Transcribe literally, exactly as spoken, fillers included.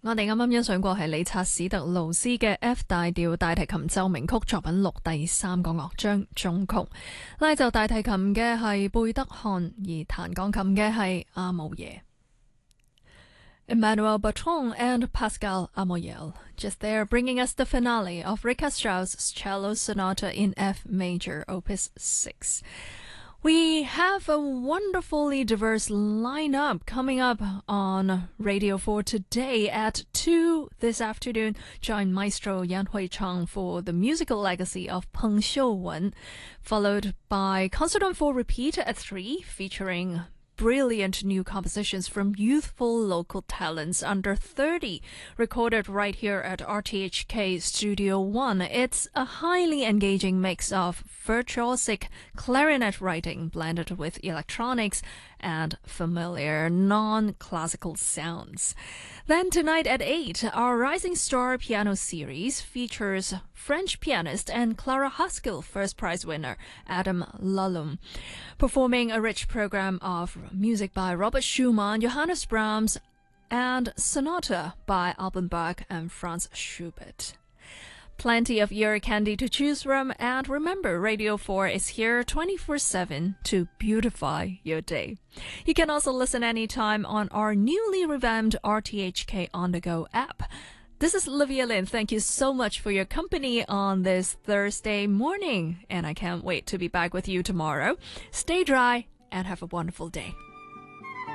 我哋啱啱欣賞過係理察史特勞斯嘅 F 大調大提琴奏鳴曲作品六第三個樂章中曲，拉奏大提琴嘅係貝德漢，而彈鋼琴嘅係阿姆耶。Emmanuel Bertrand and Pascal Amoyel, just there bringing us the finale of Richard Strauss' Cello Sonata in F Major, Opus six. We have a wonderfully diverse lineup coming up on Radio four today at two this afternoon. Join Maestro Yan Hui Chang for the musical legacy of Peng Xiuwen, followed by Concert on four Repeat at three, featuring brilliant new compositions from youthful local talents under thirty, recorded right here at R T H K Studio One. It's a highly engaging mix of virtuosic clarinet writing blended with electronics and familiar non-classical sounds. Then tonight at eight, our Rising Star Piano Series features French pianist and Clara Haskell First Prize winner Adam Lallum, performing a rich program of music by Robert Schumann, Johannes Brahms, and Sonata by Alban Berg and Franz Schubert. Plenty of ear candy to choose from, and remember, Radio four is here twenty-four seven to beautify your day. You can also listen anytime on our newly revamped R T H K On The Go app. This is Olivia Lin. Thank you so much for your company on this Thursday morning, and I can't wait to be back with you tomorrow. Stay dry and have a wonderful day.